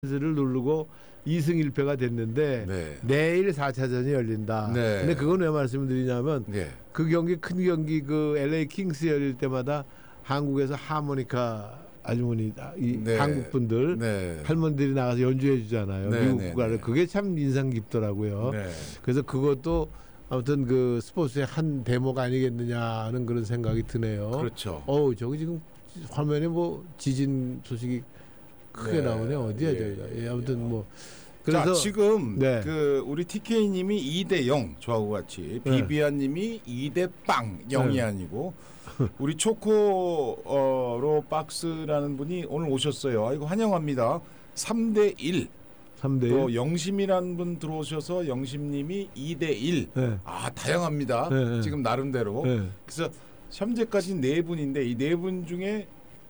를 누르고 2승 1패가 됐는데 네. 내일 4차전이 열린다. 네. 근데 그건 왜 말씀드리냐면 네. 그 경기 큰 경기 그 LA 킹스 열릴 때마다 한국에서 하모니카 아주머니 네. 한국 분들 네. 할머니들이 나가서 연주해 주잖아요. 네. 미국 네. 국가를. 네. 그게 참 인상 깊더라고요. 네. 그래서 그것도 아무튼 그 스포츠의 한 대목 아니겠느냐는 그런 생각이 드네요. 그렇죠. 저기 지금 화면에 뭐 지진 소식이 크게 네. 나오네. 어디야 예. 저희가. 예, 아무튼 뭐 그래서 자, 지금 네. 그 우리 TK님이 2대0 저하고 같이 비비안님이 2대0이 네. 아니고 우리 초코로 박스라는 분이 오늘 오셨어요. 아이고 환영합니다. 3대1. 3대1. 또 영심이라는 분 들어오셔서 영심님이 2대1. 네. 아 다양합니다. 네. 지금 나름대로. 네. 그래서 현재까지 4분인데 이 4분 중에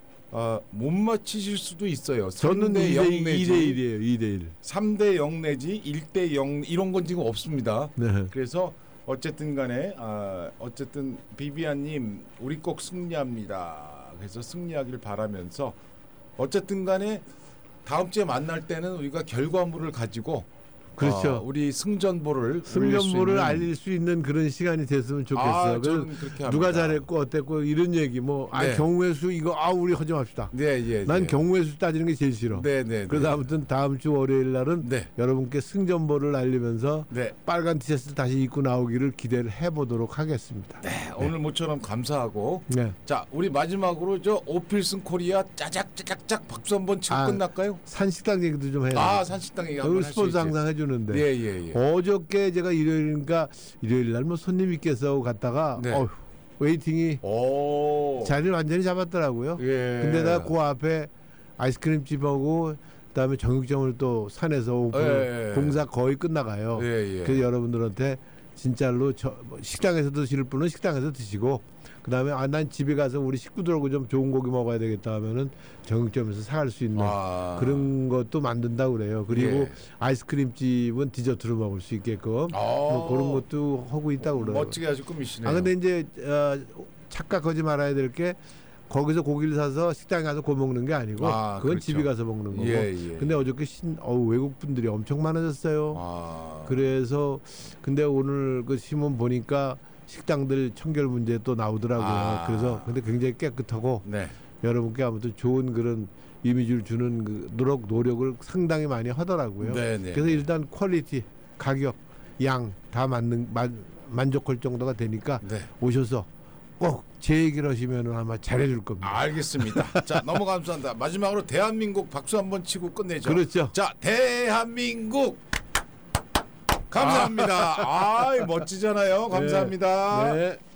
못 맞히실 수도 있어요. 저는 3대0 내지 2대1이에요. 2대1. 3대0 내지 1대0 이런 건 지금 없습니다. 네. 그래서 어쨌든 간에 어쨌든 비비안님 우리 꼭 승리합니다. 그래서 승리하길 바라면서 어쨌든 간에 다음 주에 만날 때는 우리가 결과물을 가지고 그렇죠. 우리 승전보를 승전보를 알릴 수 있는 그런 시간이 됐으면 좋겠어요. 저는 그렇게 합니다. 누가 잘했고 어땠고 이런 얘기 네. 경우의 수 이거 우리 하지 맙시다. 네, 예. 난 예. 경우의 수 따지는 게 제일 싫어. 네, 네. 그래서 아무튼 다음 주 월요일 날은 네. 여러분께 승전보를 알리면서 네. 빨간 티셔츠 다시 입고 나오기를 기대를 해보도록 하겠습니다. 네. 오늘 모처럼 감사하고 네. 자 우리 마지막으로 저 오필슨 코리아 짜작짜작짝 박수 한번 치고 끝날까요? 산식당 얘기도 좀 해요. 산식당 얘기 한번 여기 할 수 스포츠 있지. 항상 해주는데 예. 어저께 제가 일요일 날 뭐 손님 있겠어 갔다가 네. 웨이팅이 자리를 완전히 잡았더라고요. 예. 근데 나 그 앞에 아이스크림 집하고 그다음에 정육점을 또 산에서 오픈 공사 거의 끝나가요. 예. 그래서 여러분들한테 진짜로 식당에서 드실 분은 식당에서 드시고 그다음에 난 집에 가서 우리 식구들하고 좀 좋은 고기 먹어야 되겠다 하면은 정육점에서 사갈 수 있는 그런 것도 만든다고 그래요. 그리고 아이스크림 집은 디저트로 먹을 수 있게끔 뭐 그런 것도 하고 있다고 그래요. 멋지게 아주 꾸미시네요. 근데 이제 착각하지 말아야 될 게 거기서 고기를 사서 식당에 가서 구워 먹는 게 아니고 그건 그렇죠. 집에 가서 먹는 거고. 예. 근데 어저께 외국 분들이 엄청 많아졌어요. 그래서 근데 오늘 그 신문 보니까 식당들 청결 문제 또 나오더라고요. 그래서 근데 굉장히 깨끗하고 여러분께 아무튼 좋은 그런 이미지를 주는 그 노력을 상당히 많이 하더라고요. 그래서 일단 퀄리티, 가격, 양 다 만족할 정도가 되니까 오셔서 꼭 제 얘기를 하시면 아마 잘해줄 겁니다. 알겠습니다. 자 너무 감사합니다. 마지막으로 대한민국 박수 한번 치고 끝내죠. 그렇죠. 자 대한민국 감사합니다. 멋지잖아요. 감사합니다. 네.